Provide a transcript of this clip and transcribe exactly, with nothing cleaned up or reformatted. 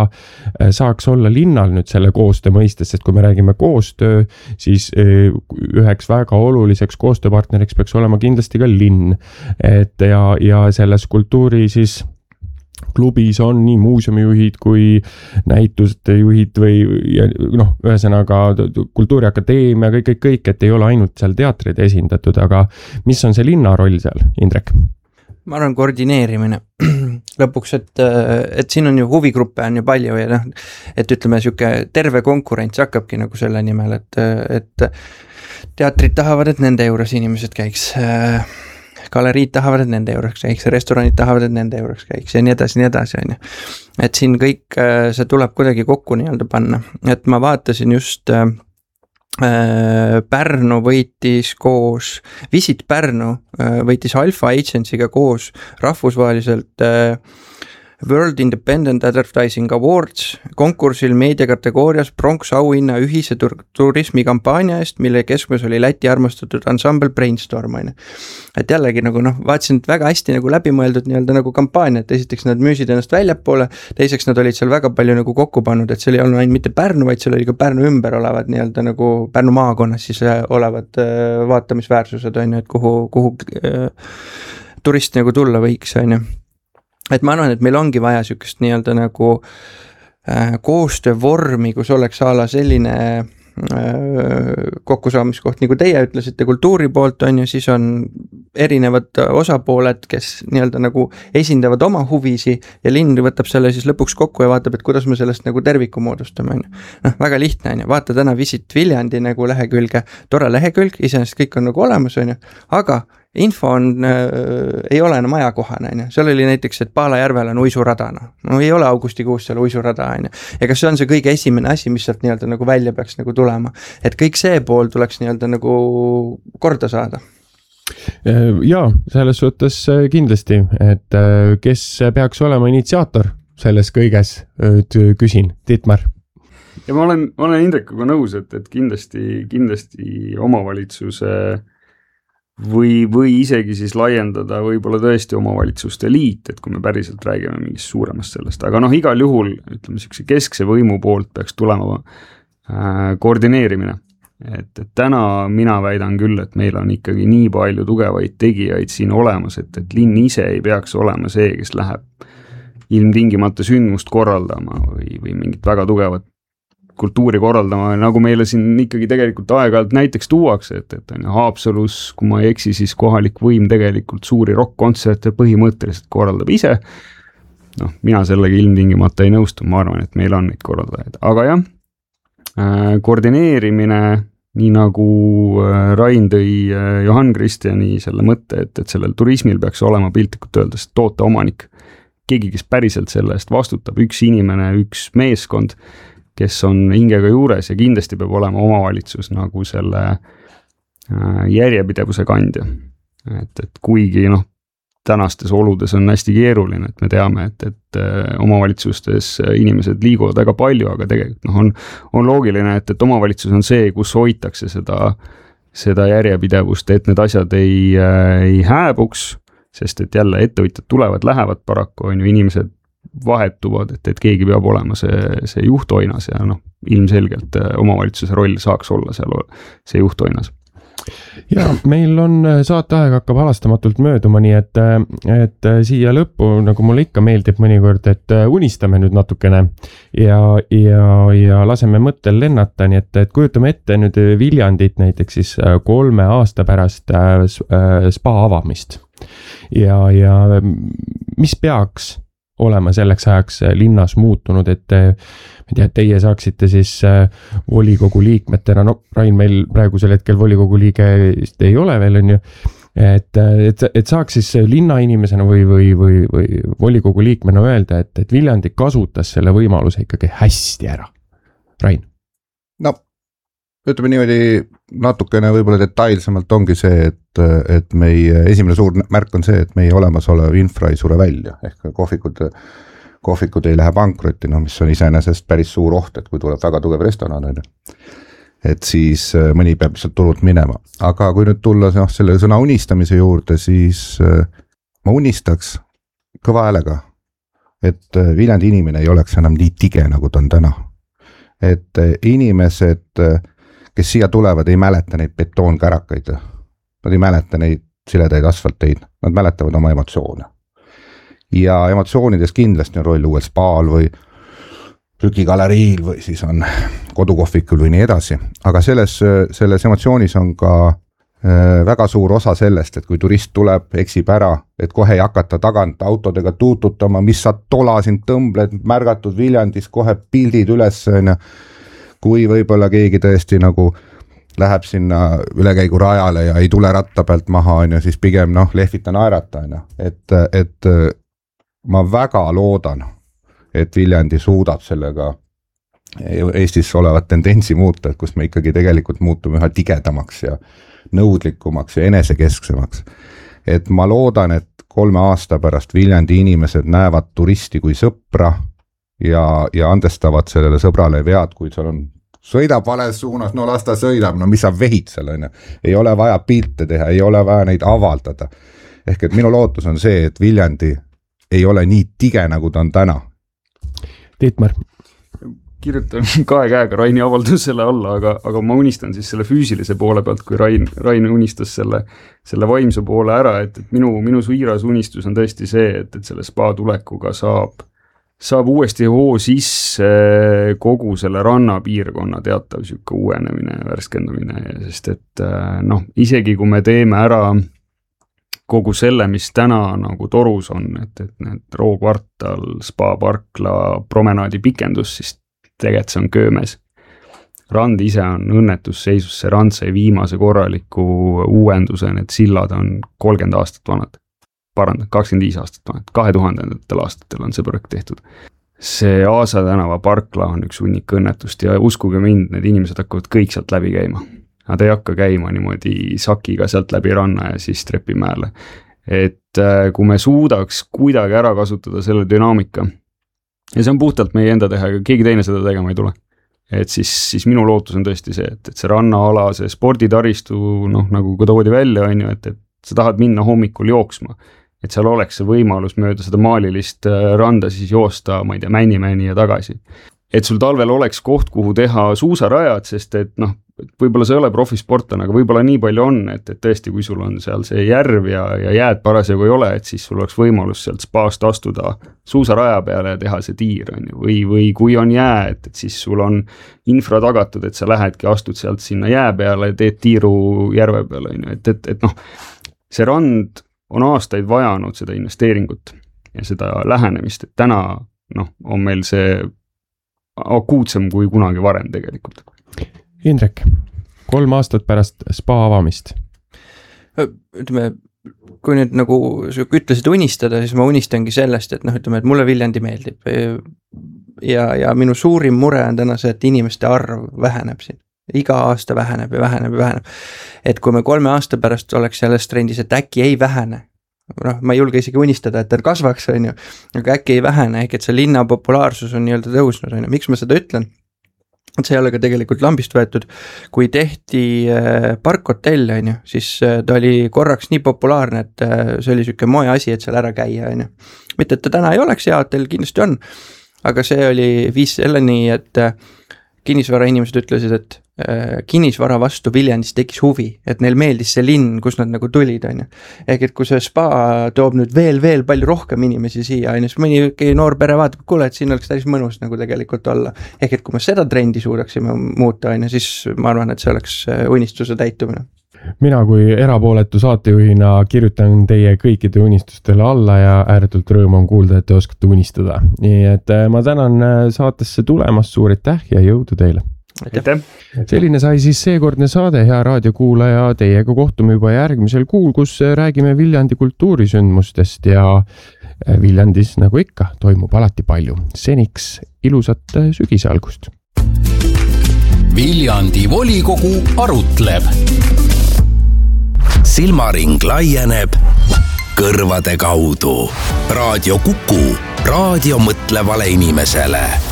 saaks olla linnal nüüd selle koostöö mõistes, sest kui me räägime koostöö, siis üheks väga oluliseks koostööpartneriks peaks olema kindlasti ka linn. Et ja, ja selles kultuuri siis klubis on nii muuseumijuhid kui näituste juhid või noh, ühesõnaga kultuuriakadeemia, kõik, kõik, kõik, et ei ole ainult seal teatrid esindatud, aga mis on see linna roll seal, Indrek? Ma arvan koordineerimine lõpuks, et, et siin on ju huvigruppe on ju palju ja noh, et ütleme siuke terve konkurents hakkabki nagu selle nimel, et, et teatrid tahavad, et nende juures inimesed käiks, galeriid tahavad, et nende juures käiks, restoranid tahavad, et nende juures käiks ja nii edasi, nii edasi, on ju. Et siin kõik see tuleb kuidagi kokku nii-öelda panna, et ma vaatasin just äh, Pärnu võitis koos, Visit Pärnu äh, võitis Alpha Agency'ga koos rahvusvaheliselt äh, World Independent Advertising Awards konkursil meediakategoorias Bronx auhinna ühise tur- turismikampaania eest, mille keskmes oli Läti armastatud ensemble Brainstorm. Et jällegi nagu noh, vaatasin, et väga hästi nagu läbimõeldud nii-öelda nagu kampaania, et esiteks nad müüsid ennast väljapoole, teiseks nad olid seal väga palju nagu kokku pannud, et seal ei olnud ainult mitte Pärnu, vaid seal oli ka Pärnu ümber olevad nii-öelda nagu Pärnu maakonnas siis olevad äh, vaatamisväärsused, on ju, et kuhu, kuhu äh, turist nagu tulla võiks, on ju. Et ma arvan, et meil ongi vaja sükest nii-öelda nagu äh, koostöövormi, kus oleks ala selline äh, kokkusaamiskoht, nagu teie ütlesite kultuuri poolt on ju, siis on erinevad osapooled, kes nii-öelda nagu esindavad oma huvisi ja linn võtab selle siis lõpuks kokku ja vaatab, et kuidas me sellest nagu terviku moodustame. Noh, väga lihtne on ju, vaata täna Visit Viljandi nagu lehekülge, tore lehekülg, iseenesest kõik on nagu olemas on ju, aga info on, äh, ei ole enam ajakohane, on ju. Seal oli näiteks, et Paalajärvel on uisurada, no. no ei ole augustikuus seal uisurada, on ju. Ja kas see on see kõige esimene asi, mis sealt nii-öelda nagu välja peaks nagu tulema, et kõik see pool tuleks nii-öelda nagu korda saada? Ja, selles suhtes kindlasti, et kes peaks olema initsiaator selles kõiges, küsin, Tiitmar. Ja ma olen, ma olen Indrekuga nõus, et, et kindlasti, kindlasti omavalitsuse või, või isegi siis laiendada võib-olla tõesti omavalitsuste liit, et kui me päriselt räägime mingist suuremast sellest, aga noh, igal juhul, ütleme, siukse keskse võimu poolt peaks tulema äh, koordineerimine. Et, et täna mina väidan küll, et meil on ikkagi nii palju tugevaid tegijaid siin olemas, et, et linn ise ei peaks olema see, kes läheb ilmtingimata sündmust korraldama või, või mingit väga tugevat kultuuri korraldama, nagu meile siin ikkagi tegelikult aeg-ajalt näiteks tuuakse, et, et on Haapsalus, kui ma ei eksi, siis kohalik võim tegelikult suuri rock-kontserte põhimõtteliselt korraldab ise. Noh, mina sellega ilmtingimata ei nõustu, ma arvan, et meil on neid korraldajaid. Aga jah, äh, koordineerimine, nii nagu äh, Rain tõi äh, Johan Kristjani selle mõtte, et, et sellel turismil peaks olema piltlikult öeldes toote omanik. Keegi, kes päriselt selle eest vastutab, üks inimene, üks meeskond, kes on hingega juures ja kindlasti peab olema omavalitsus nagu selle järjepidevuse kandja. Et, et kuigi noh, tänastes oludes on hästi keeruline, et me teame, et, et omavalitsustes inimesed liiguvad väga palju, aga tegelikult noh, on, on loogiline, et, et omavalitsus on see, kus hoitakse seda, seda järjepidevust, et need asjad ei, ei hääbuks, sest et jälle ettevõtjad tulevad, lähevad paraku, on ju inimesed vahetuvad, et, et keegi peab olema see, see juhtoinas ja noh, ilmselgelt omavalitsuse roll saaks olla seal see juhtoinas. Ja meil on saateaeg hakkab halastamatult mööduma, nii et, et siia lõppu, nagu mulle ikka meeldib mõnikord, et unistame nüüd natukene ja, ja, ja laseme mõttel lennata, nii et, et kujutame ette nüüd Viljandit näiteks siis kolme aasta pärast spa avamist ja, ja mis peaks olema selleks ajaks linnas muutunud, et ma tea, teie saaksite siis volikogu liikmetena, no Rain meil praegusel hetkel volikogu liige ei ole veel, on ju, et, et, et saaks siis linnainimesena või, või, või, või volikogu liikmena öelda, et, et Viljandi kasutas selle võimaluse ikkagi hästi ära. Rain? No, ütleme niimoodi natukene võib-olla detailsemalt ongi see, et, et meie esimene suur märk on see, et meie olemasolev infra ei sure välja, ehk kohvikud, kohvikud ei lähe pankrotti, no mis on iseenesest päris suur oht, et kui tuleb väga tugev restoran, et siis mõni peab lihtsalt tulnud minema. Aga kui nüüd tulla no, selle sõna unistamise juurde, siis ma unistaks kõva häälega et Viljandi inimene ei oleks enam nii tige, nagu ta on täna. Et inimesed, kes siia tulevad, ei mäleta neid betoonkärakaid. Nad ei mäleta neid siledaid asfalteid, nad mäletavad oma emotsioone. Ja emotsioonides kindlasti on roll uuel spaal või trükigaleriil või siis on kodukohvikul või nii edasi. Aga selles, selles emotsioonis on ka väga suur osa sellest, et kui turist tuleb, eksib ära, et kohe ei hakata tagant autodega tuututama, mis sa tola sind tõmbled, märgatud Viljandis, kohe pildid üles, kui võib-olla keegi tõesti nagu läheb sinna ülekäigu rajale ja ei tule ratta pealt maha, on ja siis pigem noh, lehvita naerata, on ja. Et, et ma väga loodan, et Viljandi suudab sellega Eestis olevat tendentsi muuta, et kus me ikkagi tegelikult muutume üha tigedamaks ja nõudlikumaks ja enesekesksemaks. Et ma loodan, et kolme aasta pärast Viljandi inimesed näevad turisti kui sõpra ja, ja andestavad sellele sõbrale vead, kui seal on sõidab vales suunas, no las ta sõidab, no mis sa vehid seal on. Ei ole vaja pilte teha, ei ole vaja neid avaldada. Ehk et minu lootus on see, et Viljandi ei ole nii tige, nagu ta on täna. Tiitmar. Kirjutan kahe käega Raini avaldusele alla, aga, aga ma unistan siis selle füüsilise poole pealt, kui Rain, Rain unistas selle, selle vaimse poole ära, et, et minu, minu suiras unistus on tõesti see, et, et selle spa tulekuga saab saab uuesti hoo sisse kogu selle rannapiirkonna teatav siuke uuenemine, värskendumine, sest et noh, isegi kui me teeme ära kogu selle, mis täna nagu torus on, et, et need Rookvartal, Spa Parkla, promenaadi pikendus, siis tegelikult see on köömes. Rand ise on õnnetusseisus, see rand sai viimase korraliku uuenduse, need sillad on kolmkümmend aastat vanad. Parandan, kakskümmend viis aastat vanad, kahe tuhandendatel aastatel on see projekt tehtud. See Aasa tänava parkla on üks hunnik õnnetust ja uskuge mind, need inimesed hakkavad kõik sealt läbi käima. Nad ei hakka käima niimoodi sakiga sealt läbi ranna ja siis trepimäele. Et kui me suudaks kuidagi ära kasutada selle dünaamika, ja see on puhtalt meie enda teha, aga keegi teine seda tegema ei tule. Et siis, siis minu lootus on tõesti see, et, et see rannaala, see sporditaristu, noh, nagu kui toodi välja, on ju, et, et sa tahad minna hommikul jooksma, et seal oleks see võimalus mööda seda maalilist randa siis joosta, ma ei tea, Männimäeni ja tagasi. Et sul talvel oleks koht, kuhu teha suusarajad, sest et noh, võib-olla see ei ole profisportlane, aga võib-olla nii palju on, et, et tõesti, kui sul on seal see järv ja, ja jääd parasjagu ei ole, et siis sul oleks võimalus sealt spaast astuda suusaraja peale ja teha see tiir, on ju. Või, või kui on jää, et, et siis sul on infra tagatud, et sa lähedki, astud sealt sinna jää peale ja teed tiiru järve peale, on ju. Et, et, et noh, see rand on aastaid vajanud seda investeeringut ja seda lähenemist, et täna noh, on meil see akuutsem kui kunagi varem tegelikult. Indrek, kolm aastat pärast spa avamist. Ütleme, kui nüüd nagu sa ütlesid unistada, siis ma unistangi sellest, et noh, ütleme, et mulle Viljandi meeldib ja, ja minu suurim mure on täna see, et inimeste arv väheneb siin. Iga aasta väheneb ja väheneb ja väheneb. Et kui me kolme aasta pärast oleks selles trendis, et äkki ei vähene, noh, ma ei julge isegi unistada, et ta kasvaks, on ju, aga äkki ei vähene, ehk et see linna populaarsus on nii-öelda tõusnud, on ju. Miks ma seda ütlen? Et see ei ole ka tegelikult lambist võetud. Kui tehti parkhotell, on ju, siis ta oli korraks nii populaarne, et see oli siuke moe asi, et seal ära käia, on ju. Mitte, et ta täna ei oleks hea, hotell kindlasti on, aga see oli viis selleni, et kinnisvara inimesed ütlesid, et kinnisvara vastu Viljandis tekkis huvi, et neil meeldis see linn, kus nad nagu tulid, on ju. Ehk et kui see spa toob nüüd veel, veel palju rohkem inimesi siia, on ju, siis mõni noor pere vaatab, kuule, et siin oleks täis mõnus nagu tegelikult olla. Ehk et kui me seda trendi suudaksime muuta, on ju, siis ma arvan, et see oleks unistuse täitumine. Mina kui erapooletu saatejuhina kirjutan teie kõikide unistustele alla ja ääretult rõõm on kuulda, et te oskate unistada. Nii et ma tänan saatesse tulemast, suur aitäh ja jõudu teile. Aitäh. Selline sai siis seekordne saade, hea raadiokuulaja, teiega kohtume juba järgmisel kuul, kus räägime Viljandi kultuurisündmustest ja Viljandis, nagu ikka, toimub alati palju. Seniks ilusat sügise algust. Viljandi volikogu arutleb. Silmaring laieneb kõrvade kaudu. Raadio Kuku, raadio mõtlevale inimesele.